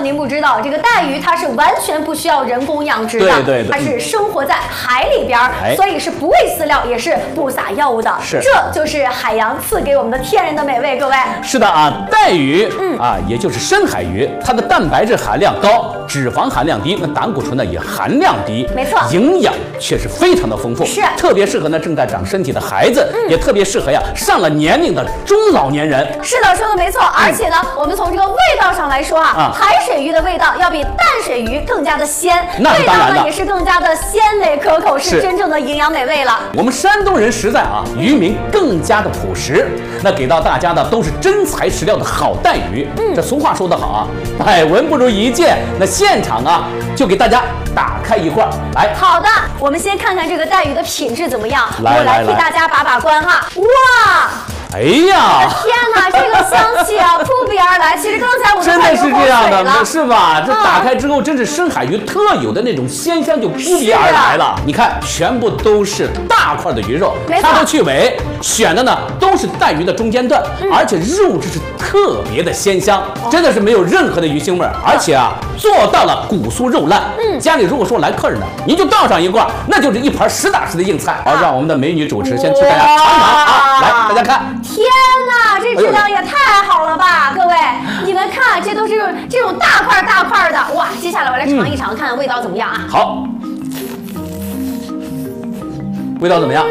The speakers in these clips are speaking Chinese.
您不知道，这个带鱼它是完全不需要人工养殖的， 对， 它是生活在海里边，所以是不喂饲料，也是不撒药物的。 是， 这就是海洋赐给我们的天然的美味。各位， 是的啊，带鱼，也就是深海鱼，它的蛋白质含量高，脂肪含量低，那胆固醇呢也含量低， 没错， 营养却是非常的丰富， 是特别适合呢正在长身体的孩子，也特别适合呀上了年龄的中老年人。 是的，说的没错。而且呢，我们从这个味道上来说海水鱼的味道要比淡水鱼更加的鲜，味道呢也是更加的鲜美可口，是真正的营养美味了。 我们山东人实在渔民更加的朴实，那给到大家的都是真材实料的好带鱼。这俗话说得好百闻不如一见。那现场就给大家打开一罐来。 好的，我们先看看这个带鱼的品质怎么样，我来替大家把关哈。哇！ 哎呀！ 天哪，这个香气扑鼻而来。其实刚才我真的是这样的，是吧？这打开之后，真是深海鱼特有的那种鲜香就扑鼻而来了。你看，全部都是大块的鱼肉，掐头去尾，选的呢都是带鱼的中间段，而且肉质是特别的鲜香，真的是没有任何的鱼腥味，而且做到了骨酥肉烂。家里如果说来客人呢，您就倒上一罐，那就是一盘实打实的硬菜。好，让我们的美女主持先替大家尝尝来，大家看。 天哪，这质量也太好了吧！各位，你们看，这都是这种大块的。哇，接下来我来尝一尝，看味道怎么样啊？ 好，味道怎么样？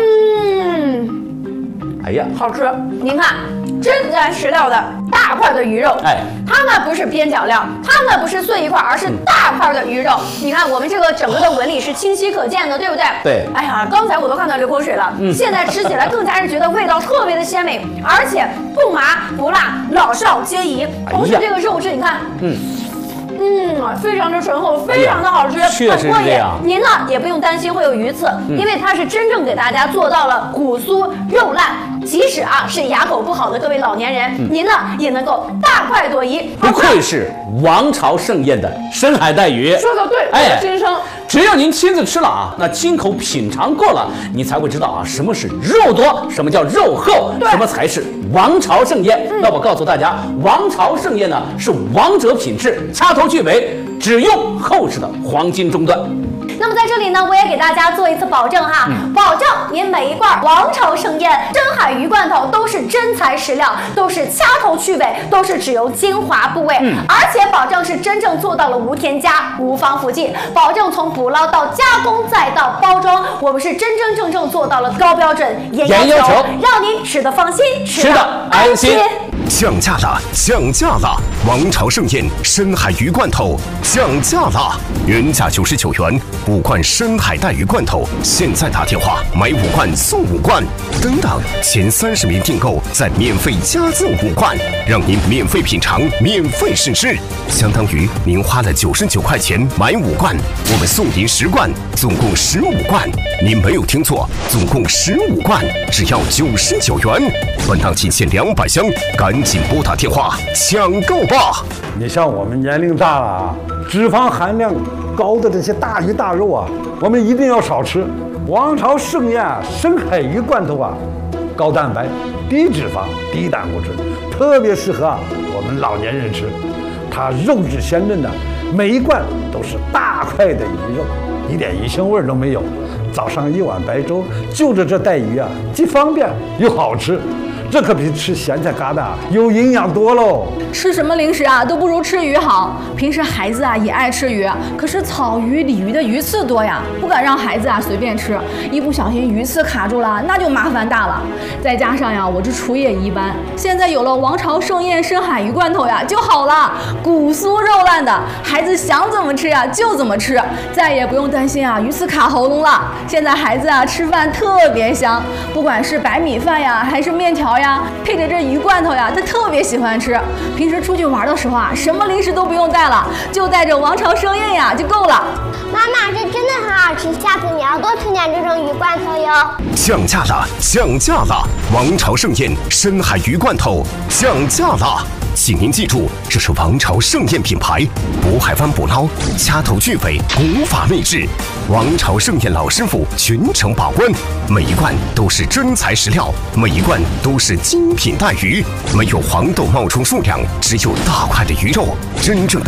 哎呀， 好吃！您看，真材实料的大块的鱼肉，它呢不是边角料，它呢不是碎一块，而是大块的鱼肉。你看我们这个整个的纹理是清晰可见的，对不对？ 对。 哎呀，刚才我都看到流口水了。现在吃起来更加是觉得味道特别的鲜美，而且不麻不辣，老少皆宜。同时这个肉质，你看，非常的醇厚，非常的好吃， 确实是这样。 您呢也不用担心会有鱼刺，因为它是真正给大家做到了骨酥肉烂，即使是牙口不好的各位老年人，您呢也能够大快朵颐。 不愧是王朝盛宴的深海带鱼， 说的对，我的心声。 只要您亲自吃了那亲口品尝过了，你才会知道什么是肉多，什么叫肉厚，什么才是王朝盛宴。那我告诉大家，王朝盛宴呢是王者品质，掐头去尾，只用厚实的黄金中段。 那么在这里呢，我也给大家做一次保证保证您每一罐王朝盛宴深海鱼罐头都是真材实料，都是掐头去尾，都是只有精华部位，而且保证是真正做到了无添加、无防腐剂，保证从捕捞到加工再到包装，我们是真真正正做到了高标准、严要求，让您吃得放心，吃得安心。 降价了，降价了！王朝盛宴深海鱼罐头降价了，原价99元，5罐深海带鱼罐头，现在打电话买5罐送5罐，等等，前30名订购再免费加赠5罐，让您免费品尝，免费试吃，相当于您花了99块钱买5罐，我们送您10罐，总共15罐。您没有听错，总共15罐，只要99元。本档仅限200箱，赶紧拨打电话抢购吧！ 你像我们年龄大了脂肪含量高的这些大鱼大肉我们一定要少吃。王朝盛宴深海鱼罐头高蛋白、低脂肪、低胆固醇，特别适合我们老年人吃。它肉质鲜嫩的，每一罐都是大块的鱼肉，一点鱼腥味都没有。早上1碗白粥，就着这带鱼既方便又好吃。这可比吃咸菜疙瘩有营养多喽！ 吃什么零食都不如吃鱼好。平时孩子也爱吃鱼，可是草鱼、鲤鱼的鱼刺多呀，不敢让孩子随便吃，一不小心鱼刺卡住了，那就麻烦大了。再加上我这厨艺也一般，现在有了王朝盛宴深海鱼罐头就好了，骨酥肉烂的，孩子想怎么吃就怎么吃，再也不用担心鱼刺卡喉咙了。现在孩子吃饭特别香，不管是白米饭还是面条配着这鱼罐头他特别喜欢吃。平时出去玩的时候什么零食都不用带了，就带着王朝盛宴就够了。 妈妈，这真的很好吃，下次你要多吃点这种鱼罐头哟。 降价了，降价了！王朝盛宴深海鱼罐头降价了。请您记住，这是王朝盛宴品牌，渤海湾捕捞，掐头去尾，古法秘制。王朝盛宴老师傅全程把关，每一罐都是真材实料，每一罐都是精品带鱼，没有黄豆冒充数量，只有大块的鱼肉，真正的